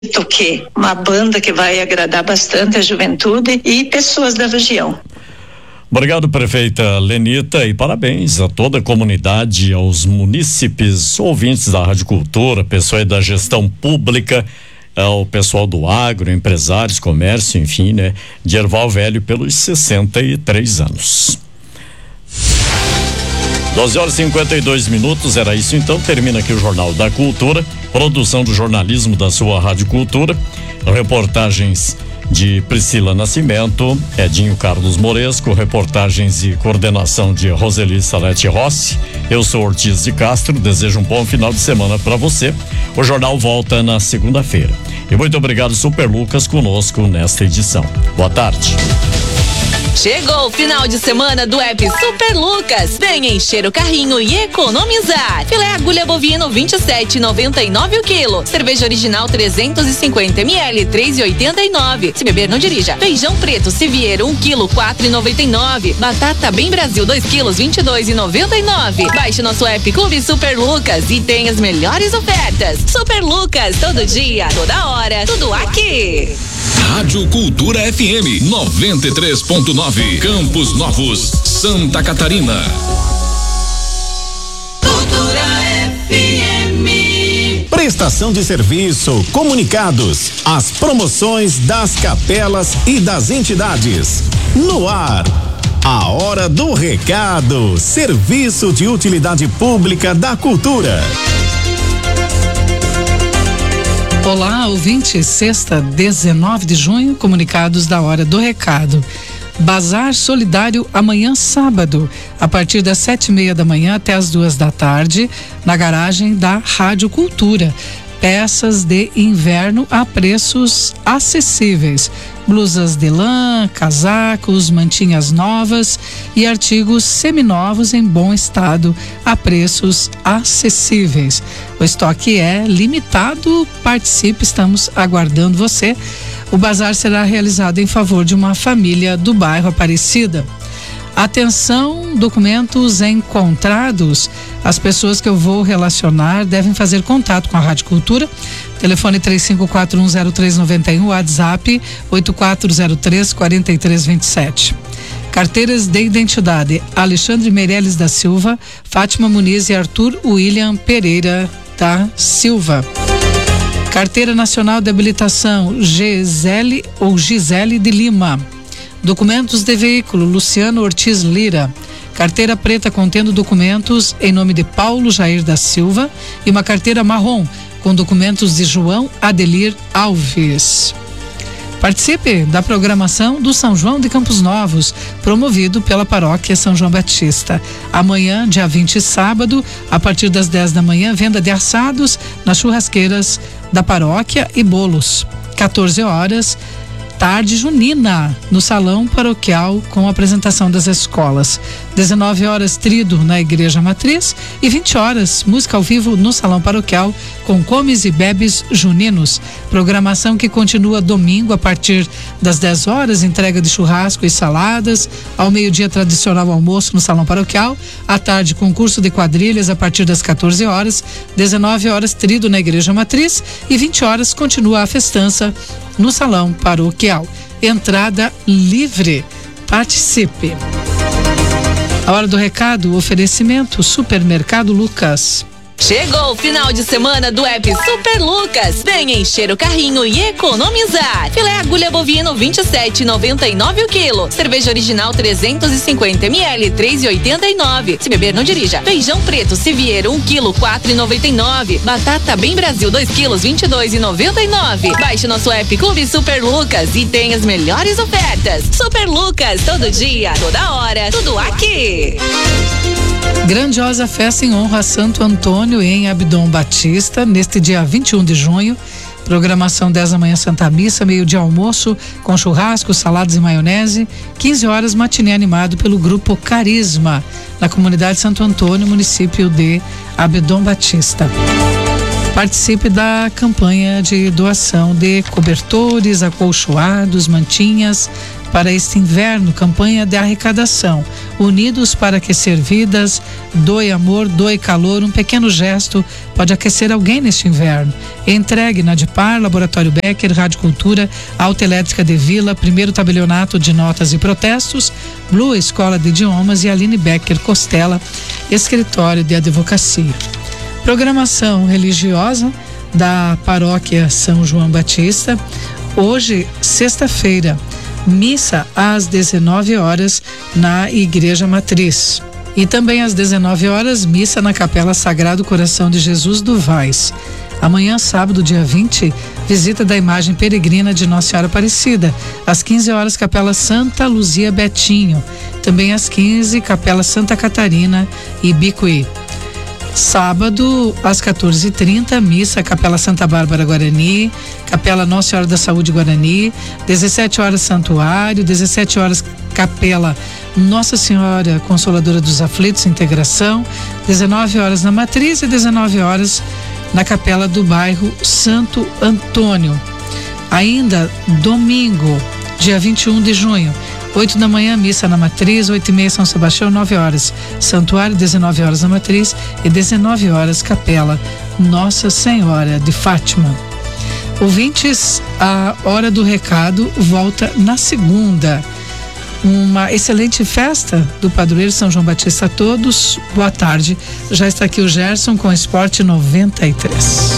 que uma banda que vai agradar bastante a juventude e pessoas da região. Obrigado, prefeita Lenita, e parabéns a toda a comunidade, aos munícipes, ouvintes da Rádio Cultura, pessoal da gestão pública, ao pessoal do agro, empresários, comércio, enfim, né? De Erval Velho pelos 63 anos. 12h52, era isso então. Termina aqui o Jornal da Cultura, produção do jornalismo da sua Rádio Cultura, reportagens de Priscila Nascimento, Edinho Carlos Moresco, reportagens e coordenação de Roseli Salete Rossi. Eu sou Ortiz de Castro, desejo um bom final de semana para você. O jornal volta na segunda-feira. E muito obrigado, Super Lucas, conosco nesta edição. Boa tarde. Chegou o final de semana do app Super Lucas. Venha encher o carrinho e economizar. Filé agulha bovino 27,99 o quilo. Cerveja original 350 ml 3,89. Se beber, não dirija. Feijão preto Siviero 1 quilo 4,99. Batata Bem Brasil 2 quilos 22,99. Baixe nosso app Clube Super Lucas e tem as melhores ofertas. Super Lucas, todo dia, toda hora, tudo aqui. Rádio Cultura FM 93.9, Campos Novos, Santa Catarina. Cultura FM. Prestação de serviço, comunicados, as promoções das capelas e das entidades. No ar, a hora do recado, serviço de utilidade pública da cultura. Olá, ouvinte, sexta, 19 de junho, comunicados da hora do recado. Bazar Solidário amanhã sábado, a partir das 7:30 da manhã até as 2 da tarde, na garagem da Rádio Cultura. Peças de inverno a preços acessíveis. Blusas de lã, casacos, mantinhas novas e artigos seminovos em bom estado a preços acessíveis. O estoque é limitado, participe, estamos aguardando você. O bazar será realizado em favor de uma família do bairro Aparecida. Atenção, documentos encontrados. As pessoas que eu vou relacionar devem fazer contato com a Rádio Cultura. Telefone 35410391, WhatsApp 8403-4327. Carteiras de identidade: Alexandre Meirelles da Silva, Fátima Muniz e Arthur William Pereira da Silva. Carteira Nacional de Habilitação: Gisele de Lima. Documentos de veículo: Luciano Ortiz Lira. Carteira preta contendo documentos em nome de Paulo Jair da Silva e uma carteira marrom com documentos de João Adelir Alves. Participe da programação do São João de Campos Novos, promovido pela Paróquia São João Batista. Amanhã, dia 20, sábado, a partir das 10 da manhã, venda de assados nas churrasqueiras da paróquia e bolos. 14 horas, tarde junina, no Salão Paroquial, com a apresentação das escolas. 19 horas, trido na Igreja Matriz e 20 horas, música ao vivo no Salão Paroquial, com comes e bebes juninos. Programação que continua domingo a partir das 10 horas, entrega de churrasco e saladas. Ao meio-dia, tradicional almoço no Salão Paroquial. À tarde, concurso de quadrilhas a partir das 14 horas. 19 horas, trido na Igreja Matriz e 20 horas, continua a festança no Salão Paroquial. Entrada livre. Participe. A hora do recado, oferecimento Supermercado Lucas. Chegou o final de semana do app Super Lucas. Venha encher o carrinho e economizar. Filé agulha bovino 27,99 o quilo. Cerveja original 350 ml 3,89. Se beber, não dirija. Feijão preto Siviero 1 quilo 4,99. Batata Bem Brasil 2 quilos 22,99. Baixe nosso app Clube Super Lucas e tem as melhores ofertas. Super Lucas, todo dia, toda hora, tudo aqui. Grandiosa festa em honra a Santo Antônio em Abdom Batista, neste dia 21 de junho. Programação 10 da manhã Santa Missa, meio-dia almoço com churrasco, saladas e maionese. 15 horas, matinê animado pelo Grupo Carisma, na comunidade Santo Antônio, município de Abdom Batista. Participe da campanha de doação de cobertores, acolchoados, mantinhas para este inverno, campanha de arrecadação. Unidos para aquecer vidas, doe amor, doe calor, um pequeno gesto pode aquecer alguém neste inverno. Entregue na Dipar, Laboratório Becker, Rádio Cultura, Autoelétrica de Vila, Primeiro Tabelionato de Notas e Protestos, Blue Escola de Idiomas e Aline Becker Costela, Escritório de Advocacia. Programação religiosa da Paróquia São João Batista. Hoje, sexta-feira, missa às 19 horas na Igreja Matriz. E também às 19 horas, missa na Capela Sagrado Coração de Jesus do Vaz. Amanhã, sábado, dia 20, visita da imagem peregrina de Nossa Senhora Aparecida. Às 15 horas, Capela Santa Luzia Betinho. Também às 15, Capela Santa Catarina e Bicuí. Sábado, às 14h30, missa Capela Santa Bárbara Guarani, Capela Nossa Senhora da Saúde Guarani, 17 horas Santuário, 17 horas Capela Nossa Senhora Consoladora dos Aflitos Integração, 19 horas na Matriz e 19 horas na Capela do bairro Santo Antônio. Ainda domingo, dia 21 de junho, 8 da manhã, missa na Matriz, 8h30 São Sebastião, 9 horas Santuário, 19 horas na Matriz e 19 horas Capela Nossa Senhora de Fátima. Ouvintes, a Hora do Recado volta na segunda. Uma excelente festa do Padroeiro São João Batista a todos. Boa tarde. Já está aqui o Gerson com Esporte 93.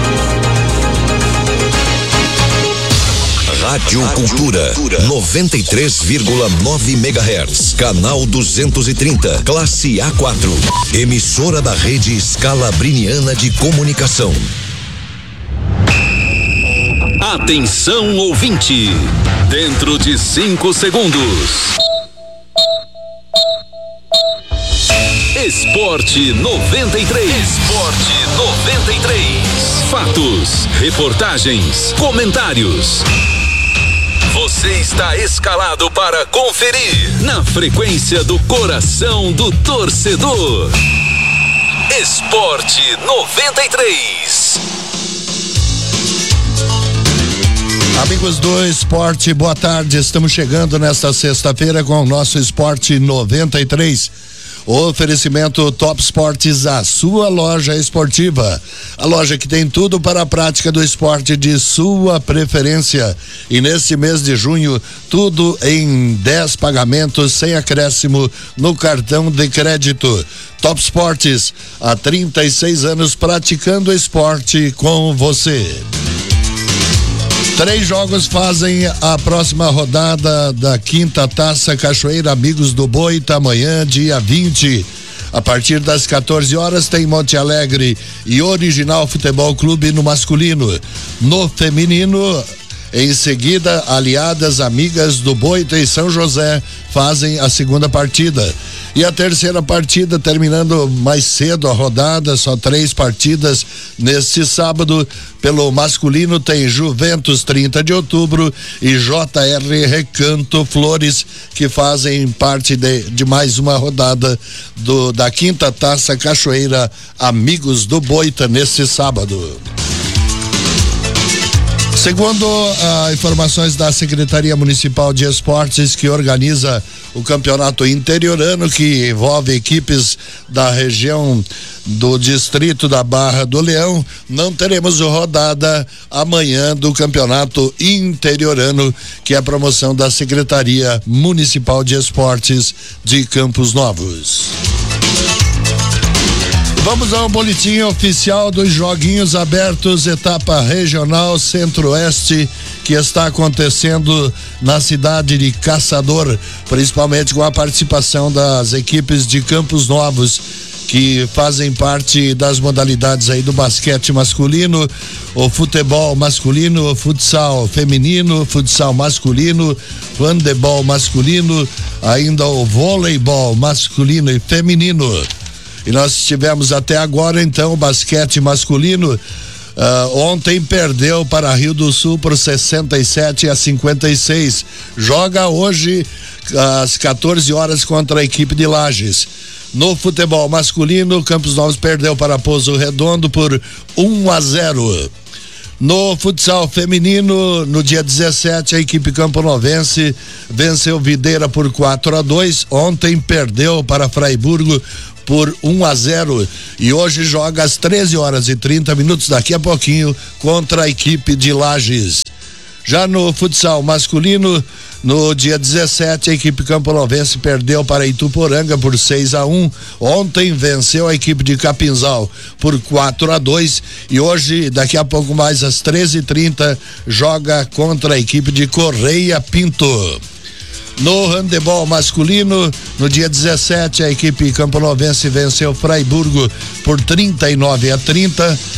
Rádio Cultura 93,9 MHz, canal 230, classe A4, emissora da rede Scalabriniana de Comunicação. Atenção ouvinte, dentro de 5 segundos. Esporte 93. Esporte 93. Fatos, reportagens, comentários. Você está escalado para conferir na frequência do coração do torcedor. Esporte 93. Amigos do Esporte, boa tarde. Estamos chegando nesta sexta-feira com o nosso Esporte 93. Oferecimento Top Sports, a sua loja esportiva. A loja que tem tudo para a prática do esporte de sua preferência. E neste mês de junho, tudo em 10 pagamentos sem acréscimo no cartão de crédito. Top Sports, há 36 anos praticando esporte com você. 3 jogos fazem a próxima rodada da 5ª Taça Cachoeira Amigos do Boita, amanhã, dia 20. A partir das 14 horas tem Monte Alegre e Original Futebol Clube no masculino. No feminino, em seguida, Aliadas Amigas do Boita e São José fazem a segunda partida. E a terceira partida, terminando mais cedo a rodada, só 3 partidas neste sábado. Pelo masculino tem Juventus 30 de outubro e JR Recanto Flores, que fazem parte de mais uma rodada da 5ª Taça Cachoeira Amigos do Boita neste sábado. Segundo informações da Secretaria Municipal de Esportes, que organiza o campeonato interiorano, que envolve equipes da região do distrito da Barra do Leão, não teremos rodada amanhã do campeonato interiorano, que é a promoção da Secretaria Municipal de Esportes de Campos Novos. Vamos ao boletim oficial dos Joguinhos Abertos, etapa regional Centro-Oeste, que está acontecendo na cidade de Caçador, principalmente com a participação das equipes de Campos Novos, que fazem parte das modalidades aí do basquete masculino, o futebol masculino, o futsal feminino, futsal masculino, handebol masculino, ainda o voleibol masculino e feminino. E nós tivemos até agora, então, o basquete masculino. Ontem perdeu para Rio do Sul por 67-56. Joga hoje às 14 horas contra a equipe de Lages. No futebol masculino, Campos Novos perdeu para Pouso Redondo por 1-0. No futsal feminino, no dia 17, a equipe camponovense venceu Videira por 4-2. Ontem perdeu para Fraiburgo por 1-0 e hoje joga às 13h30, daqui a pouquinho, contra a equipe de Lages. Já no futsal masculino, no dia 17, a equipe camponovense perdeu para Ituporanga por 6-1. Ontem venceu a equipe de Capinzal por 4-2 e hoje, daqui a pouco mais às 13h30, joga contra a equipe de Correia Pinto. No handebol masculino, no dia 17, a equipe camponovense venceu Fraiburgo por 39-30.